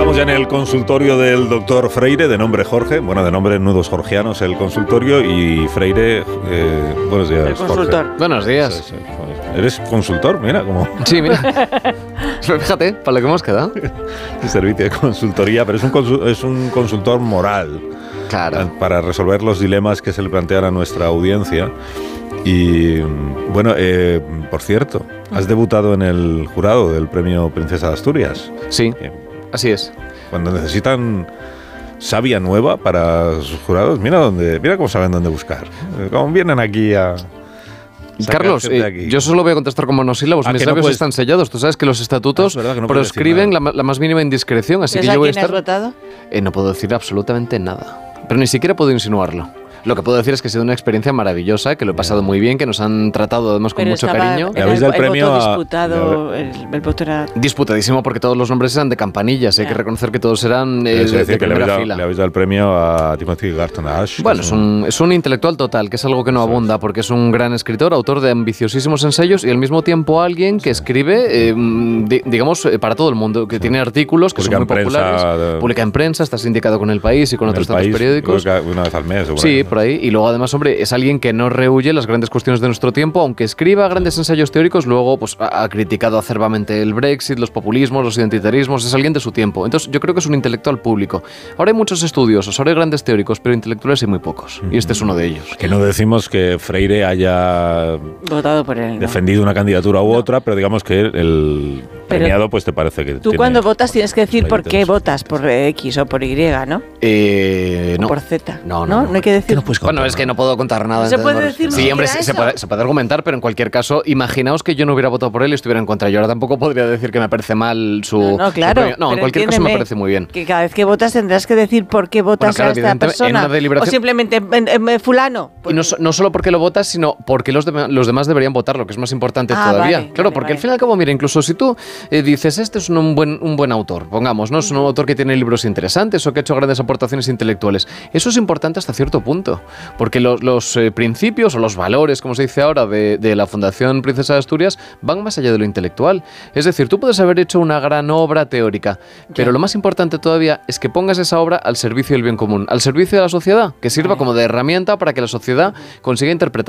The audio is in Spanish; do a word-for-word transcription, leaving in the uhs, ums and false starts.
Estamos ya en el consultorio del doctor Freire, de nombre Jorge, bueno, de nombre Nudos Jorgianos, el consultorio, y Freire, eh, buenos días, el consultor. Jorge. Buenos días. Sí, sí. ¿Eres consultor? Mira, como... Sí, mira. Fíjate, para lo que hemos quedado. El servicio de consultoría, pero es un, consul- es un consultor moral. Claro. Para resolver los dilemas que se le plantean a nuestra audiencia. Y, bueno, eh, por cierto, has debutado en el jurado del premio Princesa de Asturias. Sí, Bien. Así es. Cuando necesitan savia nueva para sus jurados, mira dónde, mira cómo saben dónde buscar. Cómo vienen aquí a... Carlos, eh, aquí. yo solo voy a contestar con monosílabos. Ah, Mis que no labios puedes... están sellados. Tú sabes que los estatutos ah, verdad, que no proscriben la, la más mínima indiscreción, así que yo voy a estar... ¿A quién has votado? Eh, no puedo decir absolutamente nada. Pero ni siquiera puedo insinuarlo. Lo que puedo decir es que ha sido una experiencia maravillosa, que lo he pasado muy bien, que nos han tratado además con Pero mucho estaba, cariño. Le habéis dado el premio voto a- disputado, el, el voto era... Disputadísimo porque todos los nombres eran de campanillas. Hay que reconocer que todos eran eh, Es de, decir, de que le habéis, primera dado, fila. le habéis dado el premio a Timothy Garton Ash. Bueno, es un, es un intelectual total, que es algo que no abunda, porque es un gran escritor, autor de ambiciosísimos ensayos y al mismo tiempo alguien que escribe, eh, di- digamos, eh, para todo el mundo, que tiene artículos que Publica son muy en prensa, populares, de- publica en prensa, está sindicado con El País y con En otros El tantos País, periódicos. creo que una vez al mes. o Sí, ¿no? por ahí. Y luego, además, hombre, es alguien que no rehuye las grandes cuestiones de nuestro tiempo, aunque escriba grandes ensayos teóricos, luego pues, ha, ha criticado acerbamente el Brexit, los populismos, los identitarismos, es alguien de su tiempo. Entonces, yo creo que es un intelectual público. Ahora hay muchos estudiosos, ahora hay grandes teóricos, pero intelectuales hay muy pocos. Y este es uno de ellos. Que no decimos que Freire haya Votado por él, ¿no? defendido una candidatura u otra, pero digamos que el Pero premiado pues te parece que Tú tiene cuando votas tienes que decir por qué méritos. votas, por X o por Y, ¿no? Eh, O no. por Z. No, no, no. No hay que decir... Bueno, es que no puedo contar nada. ¿No se entonces, puede bueno, decir Sí, ni hombre, siquiera se, se eso? puede, se puede argumentar, pero en cualquier caso, imaginaos que yo no hubiera votado por él y estuviera en contra. Yo ahora tampoco podría decir que me parece mal su... No, no, su claro. premio. No, en pero cualquier caso me entiéndeme parece muy bien. Que cada vez que votas tendrás que decir por qué votas Bueno, claro, a esta evidentemente, en persona. una deliberación- O simplemente en, en- en fulano. Y no, so- no solo porque lo votas, sino porque los, de- los demás deberían votar, lo que es más importante Ah, todavía. vale, claro, vale, porque vale. al fin y al cabo, mira, incluso si tú eh, dices, este es un, un buen, un buen autor, pongamos, ¿no? Es un autor que tiene libros interesantes o que ha hecho grandes aportaciones intelectuales. Eso es importante hasta cierto punto, porque los, los eh, principios o los valores, como se dice ahora, de, de la Fundación Princesa de Asturias van más allá de lo intelectual. Es decir, tú puedes haber hecho una gran obra teórica, pero lo más importante todavía es que pongas esa obra al servicio del bien común, al servicio de la sociedad, que sirva como de herramienta para que la sociedad consiga interpretar